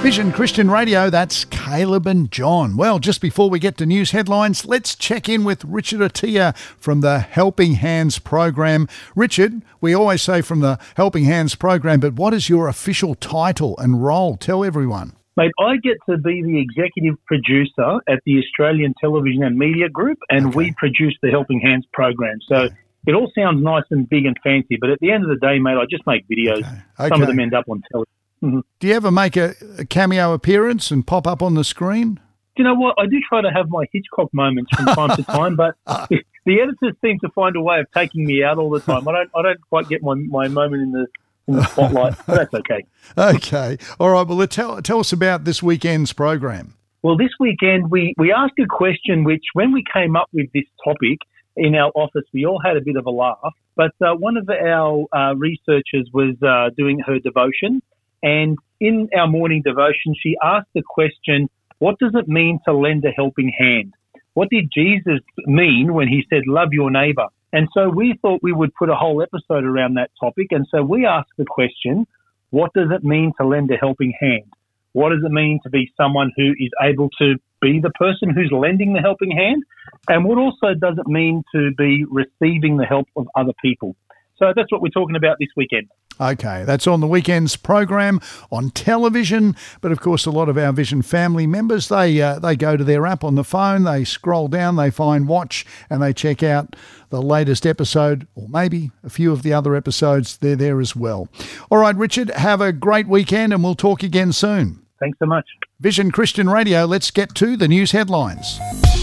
Vision Christian Radio, that's Caleb and John. Well, just before we get to news headlines, let's check in with Richard Attia from the Helping Hands program. Richard, we always say from the Helping Hands program, but what is your official title and role? Tell everyone. Mate, I get to be the executive producer at the Australian Television and Media Group, and we produce the Helping Hands program. So it all sounds nice and big and fancy, but at the end of the day, mate, I just make videos. Okay. Some of them end up on television. Mm-hmm. Do you ever make a cameo appearance and pop up on the screen? You know what? I do try to have my Hitchcock moments from time to time, but the editors seem to find a way of taking me out all the time. I don't quite get my moment in the spotlight, but that's okay. Okay. All right. Well, tell us about this weekend's program. Well, this weekend we asked a question which, when we came up with this topic in our office, we all had a bit of a laugh. But one of our researchers was doing her devotion, and in our morning devotion, she asked the question, what does it mean to lend a helping hand? What did Jesus mean when he said, love your neighbour? And so we thought we would put a whole episode around that topic. And so we asked the question, what does it mean to lend a helping hand? What does it mean to be someone who is able to be the person who's lending the helping hand? And what also does it mean to be receiving the help of other people? So that's what we're talking about this weekend. Okay, that's on the weekend's program on television. But of course, a lot of our Vision family members, they go to their app on the phone, they scroll down, they find Watch, and they check out the latest episode, or maybe a few of the other episodes. They're there as well. All right, Richard, have a great weekend, and we'll talk again soon. Thanks so much. Vision Christian Radio, let's get to the news headlines.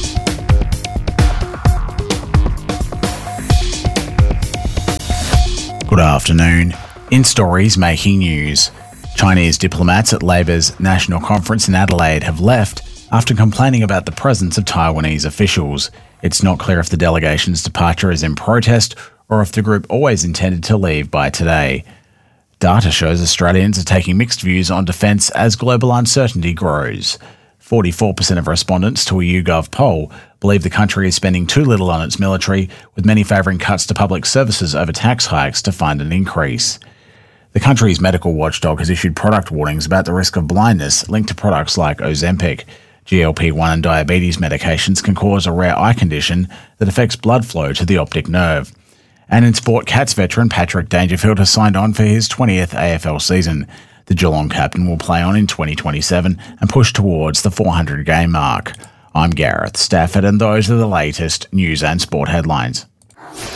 Good afternoon. In stories making news, Chinese diplomats at Labor's national conference in Adelaide have left after complaining about the presence of Taiwanese officials. It's not clear if the delegation's departure is in protest or if the group always intended to leave by today. Data shows Australians are taking mixed views on defence as global uncertainty grows. 44% of respondents to a YouGov poll believe the country is spending too little on its military, with many favouring cuts to public services over tax hikes to fund an increase. The country's medical watchdog has issued product warnings about the risk of blindness linked to products like Ozempic. GLP-1 and diabetes medications can cause a rare eye condition that affects blood flow to the optic nerve. And in sport, Cats veteran Patrick Dangerfield has signed on for his 20th AFL season. The Geelong captain will play on in 2027 and push towards the 400-game mark. I'm Gareth Stafford, and those are the latest news and sport headlines.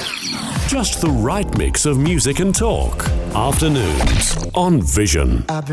Just the right mix of music and talk. Afternoons on Vision.